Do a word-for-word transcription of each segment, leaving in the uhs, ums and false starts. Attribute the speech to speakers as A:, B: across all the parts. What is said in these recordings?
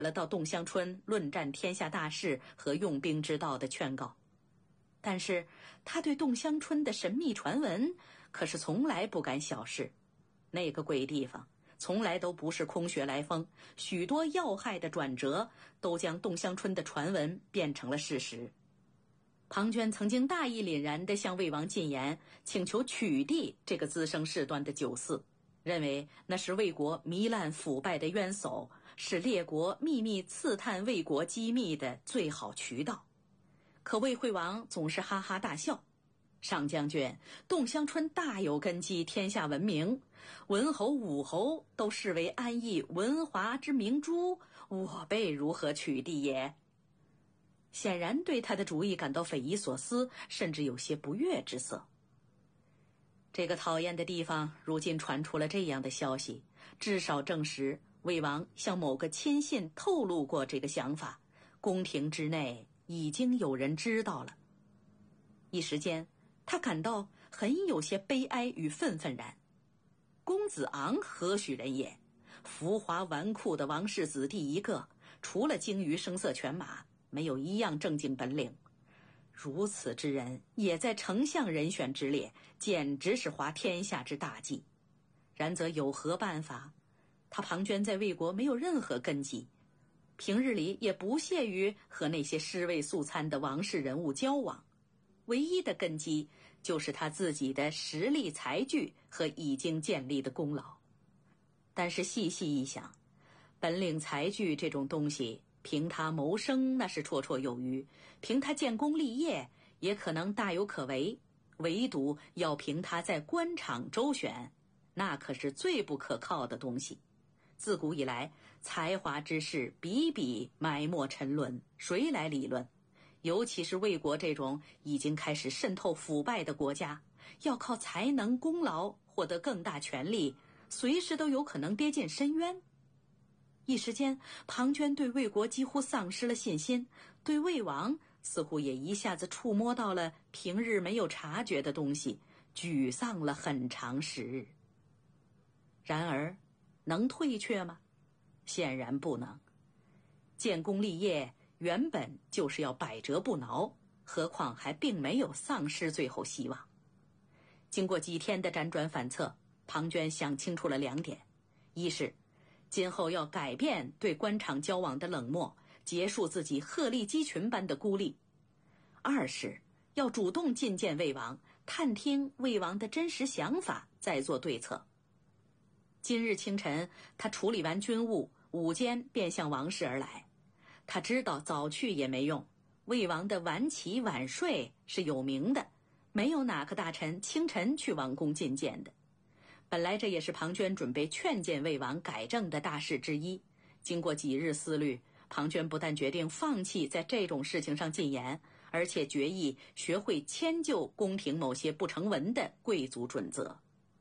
A: 了到洞乡村论战天下大事和用兵之道的劝告。但是他对洞乡村的神秘传闻可是从来不敢小视，那个鬼地方从来都不是空穴来风，许多要害的转折都将洞乡村的传闻变成了事实。庞涓曾经大义凛然地向魏王进言，请求取缔这个滋生事端的酒肆，认为那是魏国糜烂腐败的冤首，是列国秘密刺探魏国机密的最好渠道。可魏惠王总是哈哈大笑，上将军，洞乡村大有根基，天下闻名，文侯武侯都视为安邑文华之明珠，我辈如何取缔也？显然对他的主意感到匪夷所思，甚至有些不悦之色。这个讨厌的地方如今传出了这样的消息，至少证实魏王向某个亲信透露过这个想法，宫廷之内已经有人知道了。一时间他感到很有些悲哀与愤愤然。公子昂何许人也？浮华纨绔的王室子弟一个，除了精于声色犬马，没有一样正经本领。如此之人也在丞相人选之列，简直是滑天下之大稽。然则有何办法？他庞涓在魏国没有任何根基，平日里也不屑于和那些尸位素餐的王室人物交往，唯一的根基就是他自己的实力才具和已经建立的功劳。但是细细一想，本领才具这种东西，凭他谋生那是绰绰有余，凭他建功立业也可能大有可为，唯独要凭他在官场周旋，那可是最不可靠的东西。自古以来，才华之士比比埋没沉沦，谁来理论？尤其是魏国这种已经开始渗透腐败的国家，要靠才能功劳获得更大权力，随时都有可能跌进深渊。一时间，庞涓对魏国几乎丧失了信心，对魏王似乎也一下子触摸到了平日没有察觉的东西，沮丧了很长时日。然而能退却吗？显然不能。建功立业原本就是要百折不挠，何况还并没有丧失最后希望。经过几天的辗转反侧，庞涓想清楚了两点：一是今后要改变对官场交往的冷漠，结束自己鹤立鸡群般的孤立；二是要主动觐见魏王，探听魏王的真实想法，再做对策。今日清晨，他处理完军务，午间便向王室而来。他知道早去也没用，魏王的晚起晚睡是有名的，没有哪个大臣清晨去王宫觐见的。本来这也是庞涓准备劝谏魏王改正的大事之一。经过几日思虑，庞涓不但决定放弃在这种事情上进言，而且决意学会迁就宫廷某些不成文的贵族准则。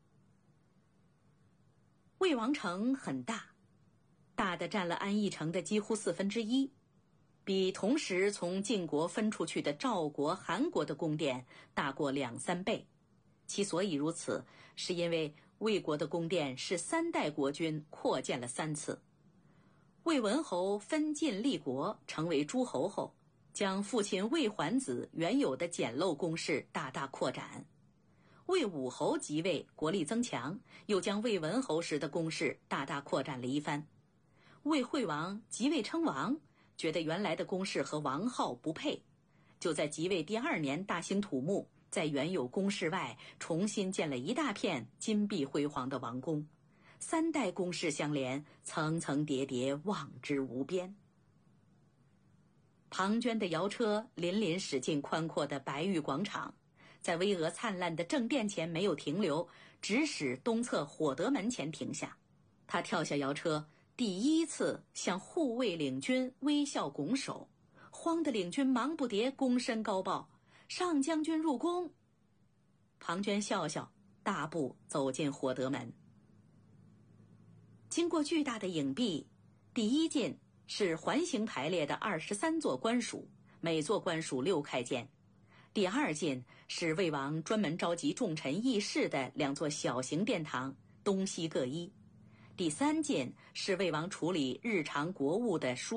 A: 魏王城很大，大的占了安邑城的几乎四分之一，比同时从晋国分出去的赵国、韩国的宫殿大过两三倍。其所以如此，是因为魏国的宫殿是三代国君扩建了三次。魏文侯分晋立国，成为诸侯后，将父亲魏桓子原有的简陋宫室大大扩展。魏武侯即位，国力增强，又将魏文侯时的宫室大大扩展了一番。魏惠王即位称王，觉得原来的宫室和王号不配，就在即位第二年大兴土木，在原有宫室外重新建了一大片金碧辉煌的王宫，三代宫室相连，层层叠叠，望之无边。庞涓的摇车林林驶进宽阔的白玉广场，在巍峨灿烂的正殿前没有停留，直驶东侧火德门前停下。他跳下摇车，第一次向护卫领军微笑拱手，慌的领军忙不迭躬身高报：“上将军入宫。”庞涓笑笑，大步走进火德门。经过巨大的影壁，第一进是环形排列的二十三座官署，每座官署六开间。第二进是魏王专门召集重臣议事的两座小型殿堂，东西各一。第三进是魏王处理日常国务的书